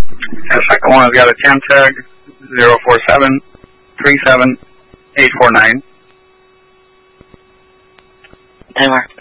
And the second one has got a TAM tag 047-37849. 10 more.